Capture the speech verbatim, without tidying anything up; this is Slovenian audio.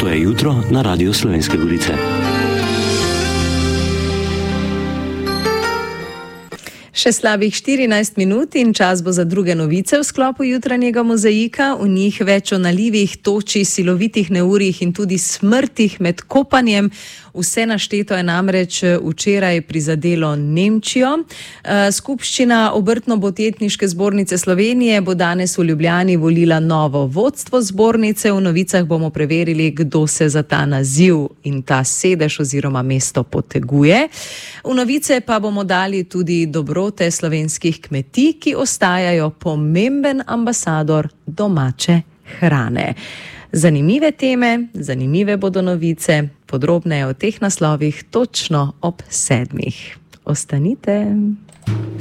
To je jutro na Radiu Slovenske Gorice. Še slabih štirinajst minut in čas bo za druge novice v sklopu jutranjega mozaika. V njih več o nalivih, toči, silovitih neurjih in tudi smrtih med kopanjem. Vse našteto je namreč včeraj prizadelo Nemčijo. Skupščina Obrtno-podjetniške zbornice Slovenije bo danes v Ljubljani volila novo vodstvo zbornice. V novicah bomo preverili, kdo se za ta naziv in ta sedež oziroma mesto poteguje. V novice pa bomo dali tudi dobrote slovenskih kmetij, ki ostajajo pomemben ambasador domače hrane. Zanimive teme, zanimive bodo novice, podrobneje o teh naslovih točno ob sedmih. Ostanite.